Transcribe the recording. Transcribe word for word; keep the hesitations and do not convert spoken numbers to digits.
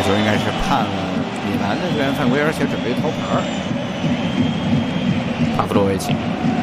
球应该是判了米兰的球员犯规，而且准备掏牌。帕夫洛维奇。